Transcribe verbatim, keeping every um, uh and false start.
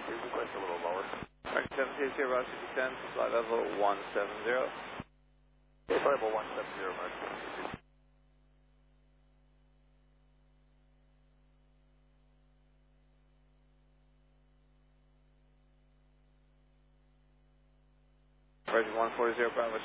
Here's the question a little lower. Alright, seven two zero, Roger, descend to flight level one seven zero. Okay, flight level one seven zero, Mark. Roger, one four zero, Bravo